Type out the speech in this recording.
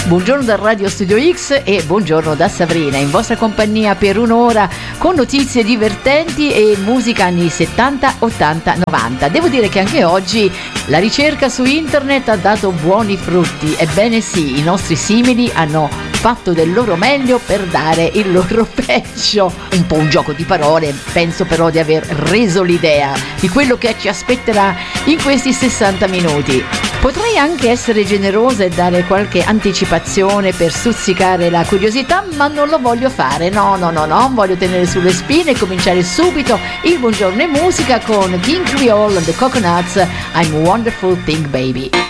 Buongiorno dal Radio Studio X e buongiorno da Sabrina, in vostra compagnia per un'ora con notizie divertenti e musica anni 70, 80, 90. Devo dire che anche oggi la ricerca su internet ha dato buoni frutti. Ebbene sì, i nostri simili hanno fatto del loro meglio per dare il loro peggio. Un po' un gioco di parole, penso però di aver reso l'idea di quello che ci aspetterà in questi 60 minuti. Potrei anche essere generosa e dare qualche anticipazione per stuzzicare la curiosità, ma non lo voglio fare. No, voglio tenere sulle spine e cominciare subito il buongiorno in musica con King Creole and the Coconuts, I'm a Wonderful Thing Baby.